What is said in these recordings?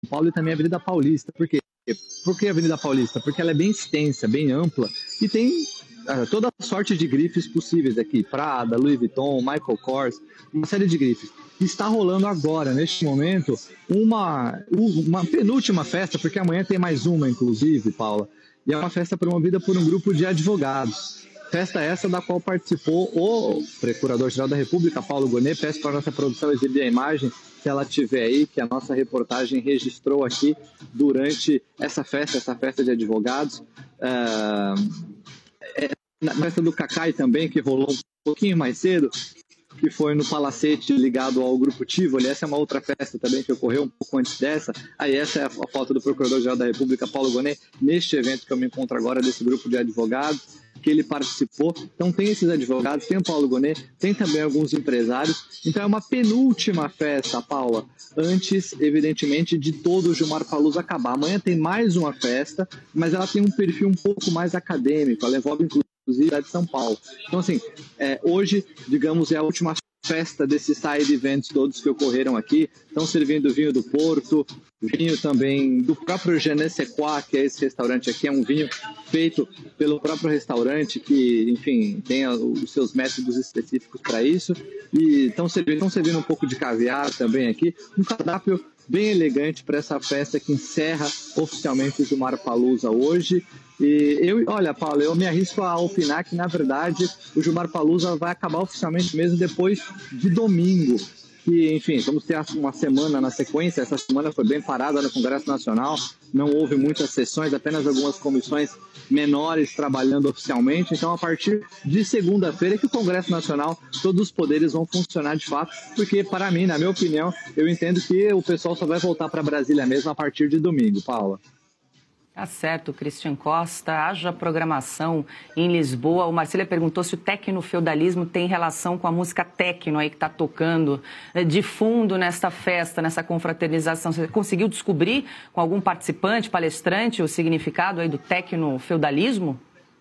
Paulo e também a Avenida Paulista. Por quê? Por que a Avenida Paulista? Porque ela é bem extensa, bem ampla e tem toda a sorte de grifes possíveis aqui. Prada, Louis Vuitton, Michael Kors, uma série de grifes. Está rolando agora, neste momento, uma penúltima festa, porque amanhã tem mais uma, inclusive, Paula. E é uma festa promovida por um grupo de advogados. Festa essa da qual participou o Procurador-Geral da República, Paulo Gonet. Peço para a nossa produção exibir a imagem, se ela tiver aí, que a nossa reportagem registrou aqui durante essa festa de advogados. Na festa do Cacai também, que rolou um pouquinho mais cedo, que foi no Palacete ligado ao Grupo Tivoli. Essa é uma outra festa também que ocorreu um pouco antes dessa. Aí essa é a foto do Procurador-Geral da República, Paulo Gonet, neste evento que eu me encontro agora, desse grupo de advogados, que ele participou. Então tem esses advogados, tem o Paulo Gonet, tem também alguns empresários. Então é uma penúltima festa, Paula, antes, evidentemente, de todo o Gilmar Palusa acabar. Amanhã tem mais uma festa, mas ela tem um perfil um pouco mais acadêmico, ela envolve inclusive a cidade de São Paulo. Então assim, hoje, digamos, é a última festa desses side events todos que ocorreram aqui. Estão servindo vinho do Porto, vinho também do próprio Je ne sais quoi, que é esse restaurante aqui, é um vinho feito pelo próprio restaurante, que, enfim, tem os seus métodos específicos para isso. E estão servindo um pouco de caviar também aqui, um cardápio bem elegante para essa festa que encerra oficialmente o Gilmar Palusa hoje. E olha, Paulo, eu me arrisco a opinar que, na verdade, o Gilmar Palusa vai acabar oficialmente mesmo depois de domingo. Que, enfim, vamos ter uma semana na sequência. Essa semana foi bem parada no Congresso Nacional, não houve muitas sessões, apenas algumas comissões menores trabalhando oficialmente. Então, a partir de segunda-feira é que o Congresso Nacional, todos os poderes vão funcionar de fato, porque, para mim, na minha opinião, eu entendo que o pessoal só vai voltar para Brasília mesmo a partir de domingo, Paula. Tá certo, Christian Costa. Haja programação em Lisboa. O Marcília perguntou se o tecnofeudalismo tem relação com a música techno aí que está tocando de fundo nesta festa, nessa confraternização. Você conseguiu descobrir com algum participante, palestrante, o significado aí do tecnofeudalismo?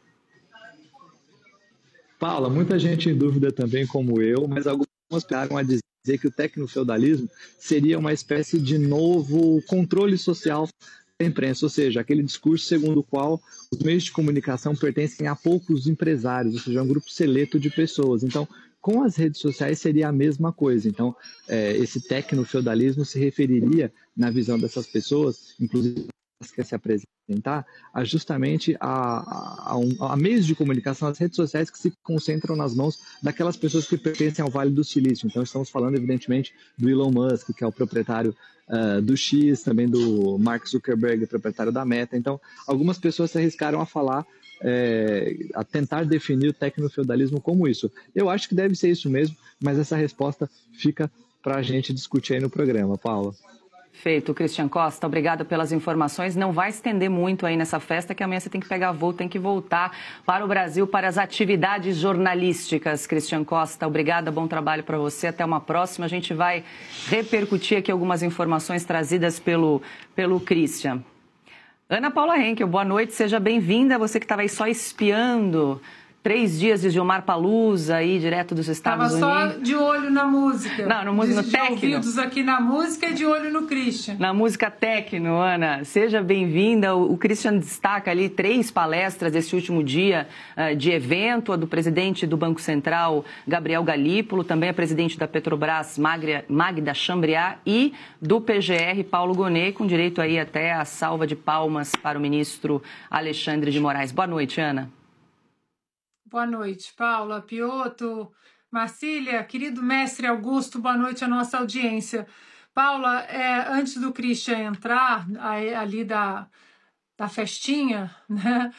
Paula, muita gente em dúvida também, como eu, mas algumas chegaram a dizer que o tecnofeudalismo seria uma espécie de novo controle social da imprensa, ou seja, aquele discurso segundo o qual os meios de comunicação pertencem a poucos empresários, ou seja, um grupo seleto de pessoas. Então, com as redes sociais seria a mesma coisa. Então, esse tecnofeudalismo se referiria, na visão dessas pessoas, inclusive que quer se apresentar, justamente a meios de comunicação, as redes sociais que se concentram nas mãos daquelas pessoas que pertencem ao Vale do Silício. Então, estamos falando, evidentemente, do Elon Musk, que é o proprietário do X, também do Mark Zuckerberg, proprietário da Meta. Então, algumas pessoas se arriscaram a falar, a tentar definir o tecnofeudalismo como isso. Eu acho que deve ser isso mesmo, mas essa resposta fica para a gente discutir aí no programa, Paula. Feito, Christian Costa, obrigada pelas informações. Não vai estender muito aí nessa festa, que amanhã você tem que pegar voo, tem que voltar para o Brasil, para as atividades jornalísticas. Christian Costa, obrigada, bom trabalho para você. Até uma próxima. A gente vai repercutir aqui algumas informações trazidas pelo Christian. Ana Paula Henkel, boa noite, seja bem-vinda. Você que estava aí só espiando 3 dias de Gilmar Palusa aí, direto dos Estados Unidos. Estava só de olho na música. Não, no techno. Ouvidos aqui na música e de olho no Christian. Na música techno, Ana. Seja bem-vinda. O Christian destaca ali 3 palestras desse último dia de evento. A do presidente do Banco Central, Gabriel Galípolo, também a presidente da Petrobras, Magda Chambriard, e do PGR, Paulo Gonet, com direito aí até a salva de palmas para o ministro Alexandre de Moraes. Boa noite, Ana. Boa noite, Paula, Piotr, Marcília, querido mestre Augusto, boa noite à nossa audiência. Paula, antes do Christian entrar ali da festinha, né,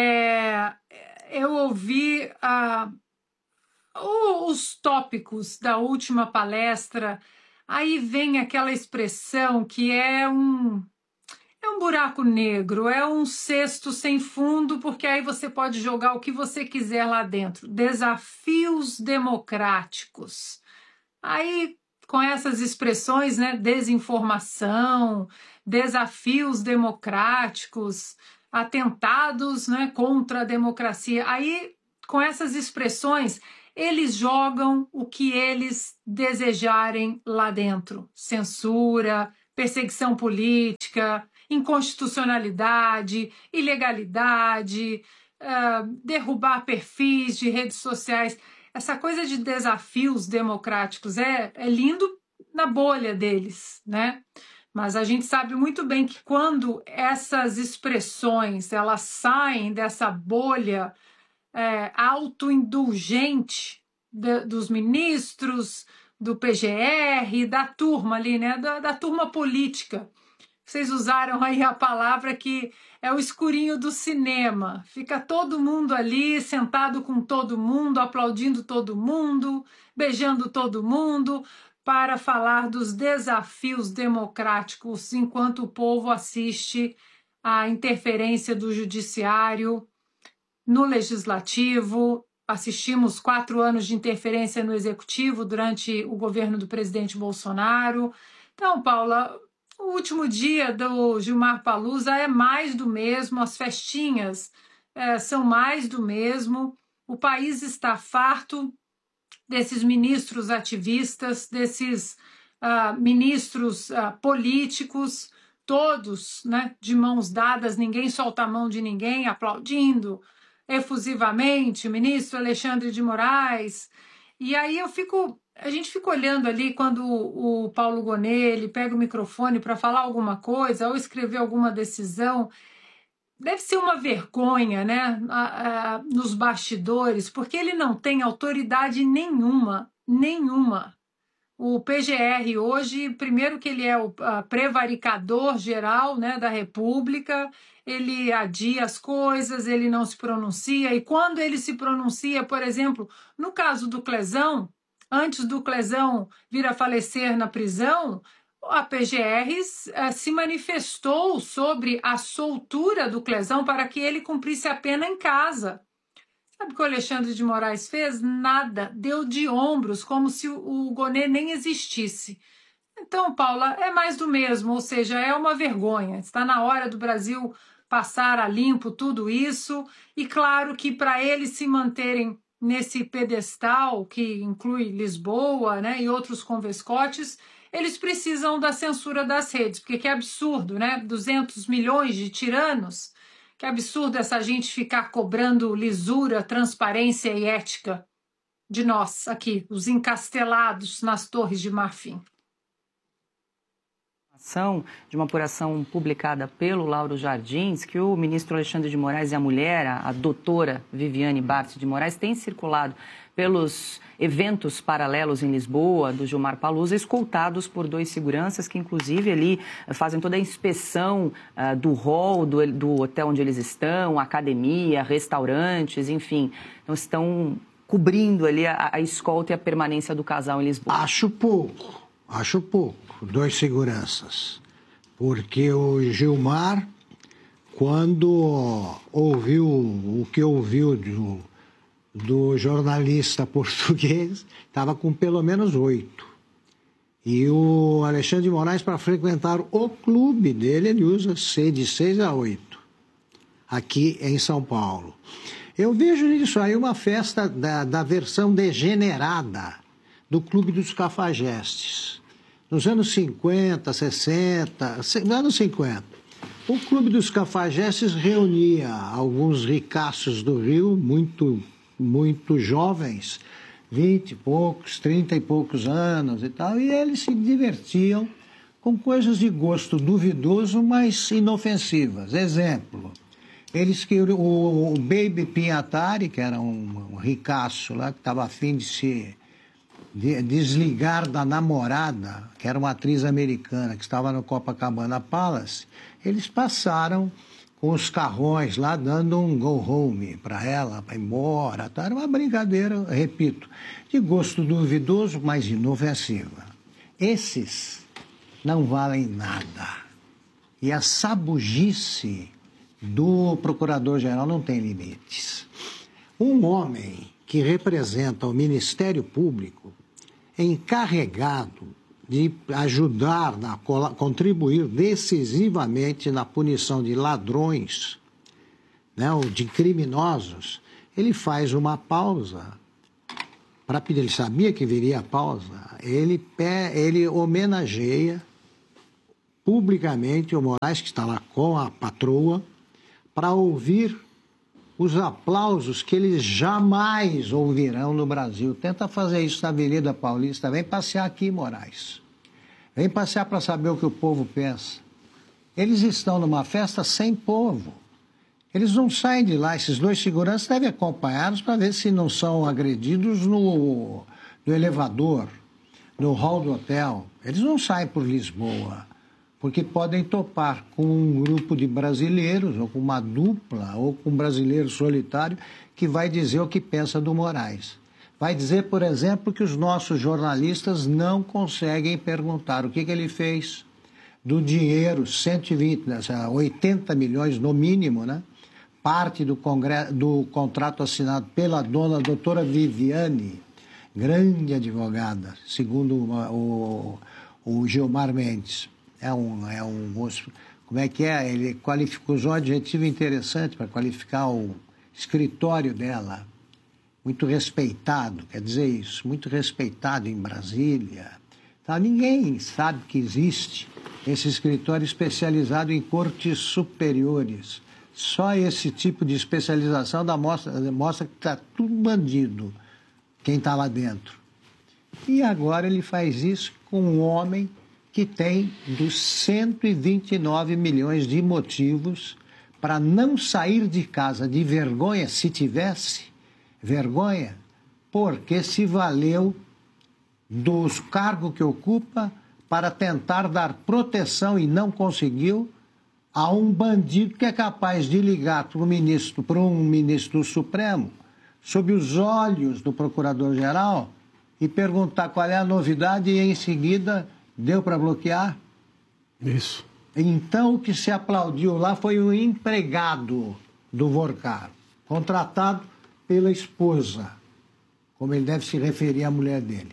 eu ouvi os tópicos da última palestra, aí vem aquela expressão que é um buraco negro, é um cesto sem fundo, porque aí você pode jogar o que você quiser lá dentro. Desafios democráticos. Aí, com essas expressões, né, desinformação, desafios democráticos, atentados, né, contra a democracia. Aí, com essas expressões, eles jogam o que eles desejarem lá dentro. Censura, perseguição política, inconstitucionalidade, ilegalidade, derrubar perfis de redes sociais. Essa coisa de desafios democráticos é lindo na bolha deles, né? Mas a gente sabe muito bem que quando essas expressões elas saem dessa bolha autoindulgente dos ministros, do PGR, da turma ali, né? Da turma política. Vocês usaram aí a palavra que é o escurinho do cinema. Fica todo mundo ali, sentado com todo mundo, aplaudindo todo mundo, beijando todo mundo, para falar dos desafios democráticos, enquanto o povo assiste à interferência do judiciário no legislativo. Assistimos 4 anos de interferência no executivo durante o governo do presidente Bolsonaro. Então, Paula, o último dia do Gilmar Palusa é mais do mesmo, as festinhas são mais do mesmo. O país está farto desses ministros ativistas, desses ministros políticos, todos, né, de mãos dadas, ninguém solta a mão de ninguém, aplaudindo efusivamente o ministro Alexandre de Moraes. E aí a gente fica olhando ali quando o Paulo Gonet ele pega o microfone para falar alguma coisa ou escrever alguma decisão. Deve ser uma vergonha, né, nos bastidores, porque ele não tem autoridade nenhuma. O PGR hoje, primeiro que ele é o prevaricador geral, né, da República, ele adia as coisas, ele não se pronuncia, e quando ele se pronuncia, por exemplo, no caso do Clezão, antes do Clezão vir a falecer na prisão, a PGR se manifestou sobre a soltura do Clezão para que ele cumprisse a pena em casa. Sabe o que o Alexandre de Moraes fez? Nada, deu de ombros, como se o Gonet nem existisse. Então, Paula, é mais do mesmo, ou seja, é uma vergonha. Está na hora do Brasil passar a limpo tudo isso, e claro que para eles se manterem nesse pedestal, que inclui Lisboa, né, e outros convescotes, eles precisam da censura das redes, porque que absurdo, né? 200 milhões de tiranos, que absurdo essa gente ficar cobrando lisura, transparência e ética de nós aqui, os encastelados nas Torres de Marfim. De uma apuração publicada pelo Lauro Jardins, que o ministro Alexandre de Moraes e a mulher, a doutora Viviane Bart de Moraes, têm circulado pelos eventos paralelos em Lisboa, do Gilmar Palusa, escoltados por 2 seguranças que, inclusive, ali fazem toda a inspeção do hall, do hotel onde eles estão, academia, restaurantes, enfim. Então, estão cobrindo ali a escolta e a permanência do casal em Lisboa. Acho pouco. 2 seguranças. Porque o Gilmar, quando ouviu o que ouviu do jornalista português, estava com pelo menos 8. E o Alexandre de Moraes, para frequentar o clube dele, ele usa de 6 a 8, aqui em São Paulo. Eu vejo nisso aí uma festa da versão degenerada do Clube dos Cafajestes. Nos anos 50, 60, nos anos 50, o Clube dos Cafajestes reunia alguns ricaços do Rio, muito jovens, 20 e poucos, 30 e poucos anos e tal, e eles se divertiam com coisas de gosto duvidoso, mas inofensivas. Exemplo, o Baby Pinhatari, que era um ricaço lá, que estava a fim de se desligar da namorada, que era uma atriz americana, que estava no Copacabana Palace, eles passaram com os carrões lá, dando um go home para ela, para ir embora. Era uma brincadeira, repito, de gosto duvidoso, mas inofensiva. Esses não valem nada. E a sabugice do procurador-geral não tem limites. Um homem que representa o Ministério Público, encarregado de ajudar, contribuir decisivamente na punição de ladrões, né, ou de criminosos, ele faz uma pausa. Ele sabia que viria a pausa. Ele homenageia publicamente o Moraes, que está lá com a patroa, para ouvir os aplausos que eles jamais ouvirão no Brasil. Tenta fazer isso na Avenida Paulista. Vem passear aqui, Moraes. Vem passear para saber o que o povo pensa. Eles estão numa festa sem povo. Eles não saem de lá. Esses dois seguranças devem acompanhá-los para ver se não são agredidos no elevador, no hall do hotel. Eles não saem por Lisboa, porque podem topar com um grupo de brasileiros, ou com uma dupla, ou com um brasileiro solitário, que vai dizer o que pensa do Moraes. Vai dizer, por exemplo, que os nossos jornalistas não conseguem perguntar o que ele fez do dinheiro, 80 milhões no mínimo, né? Parte do contrato assinado pela dona doutora Viviane, grande advogada, segundo o Gilmar Mendes. Como é que é? Ele usou um adjetivo interessante para qualificar o escritório dela. Muito respeitado, quer dizer isso, muito respeitado em Brasília. Tá? Ninguém sabe que existe esse escritório especializado em cortes superiores. Só esse tipo de especialização mostra que está tudo bandido, quem está lá dentro. E agora ele faz isso com um homem que tem dos 129 milhões de motivos para não sair de casa de vergonha, se tivesse vergonha, porque se valeu dos cargos que ocupa para tentar dar proteção e não conseguiu a um bandido que é capaz de ligar para um ministro do Supremo, sob os olhos do procurador-geral, e perguntar qual é a novidade e em seguida deu para bloquear? Isso. Então o que se aplaudiu lá foi o empregado do Vorcar, contratado pela esposa, como ele deve se referir à mulher dele.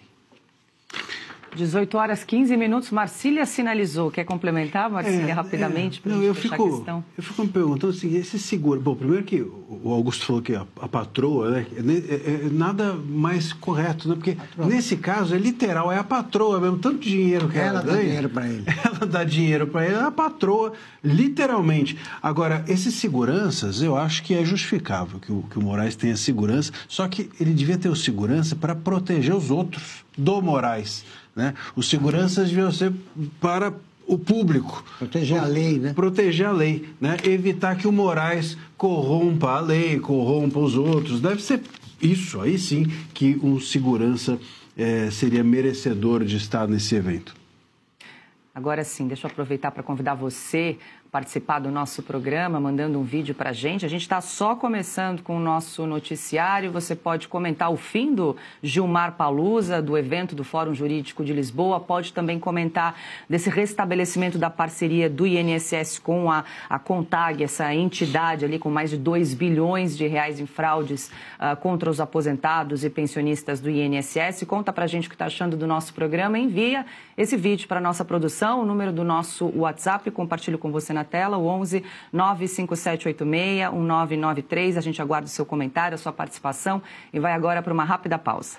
18 horas 15 minutos. Marcília sinalizou. Quer complementar, Marcília, rapidamente, para a gente fechar a questão? Eu fico me perguntando assim, esse seguro... Bom, primeiro que o Augusto falou que a patroa, né, é nada mais correto, né? Porque nesse caso é literal, é a patroa mesmo, tanto dinheiro que ela ganha... Ela dá dinheiro para ele. Ela dá dinheiro para ele, é a patroa, literalmente. Agora, esses seguranças, eu acho que é justificável que o Moraes tenha segurança, só que ele devia ter o segurança para proteger os outros do Moraes, né? Os seguranças deviam ser para o público. Proteger a lei, né? Proteger a lei, né? Evitar que o Moraes corrompa a lei, corrompa os outros. Deve ser isso, aí sim, que um segurança seria merecedor de estar nesse evento. Agora sim, deixa eu aproveitar para convidar você a participar do nosso programa, mandando um vídeo para a gente. A gente está só começando com o nosso noticiário. Você pode comentar o fim do Gilmar Palusa, do evento do Fórum Jurídico de Lisboa. Pode também comentar desse restabelecimento da parceria do INSS com a CONTAG, essa entidade ali com mais de 2 bilhões de reais em fraudes contra os aposentados e pensionistas do INSS. Conta para a gente o que está achando do nosso programa. Envia esse vídeo para a nossa produção, o número do nosso WhatsApp, compartilho com você na tela, o 11 95786 1993. A gente aguarda o seu comentário, a sua participação e vai agora para uma rápida pausa.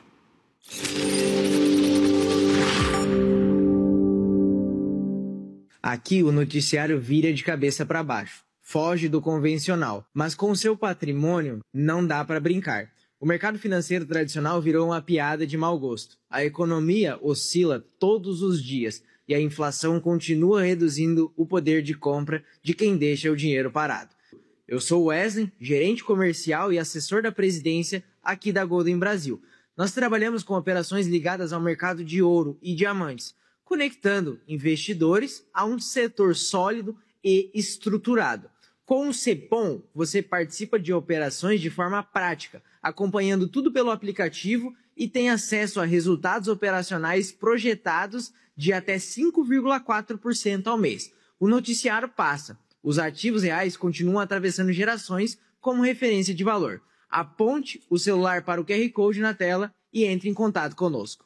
Aqui o noticiário vira de cabeça para baixo, foge do convencional, mas com seu patrimônio não dá para brincar. O mercado financeiro tradicional virou uma piada de mau gosto. A economia oscila todos os dias e a inflação continua reduzindo o poder de compra de quem deixa o dinheiro parado. Eu sou Wesley, gerente comercial e assessor da presidência aqui da Golden Brasil. Nós trabalhamos com operações ligadas ao mercado de ouro e diamantes, conectando investidores a um setor sólido e estruturado. Com o Cepom, você participa de operações de forma prática, acompanhando tudo pelo aplicativo e tem acesso a resultados operacionais projetados de até 5,4% ao mês. O noticiário passa. Os ativos reais continuam atravessando gerações como referência de valor. Aponte o celular para o QR Code na tela e entre em contato conosco.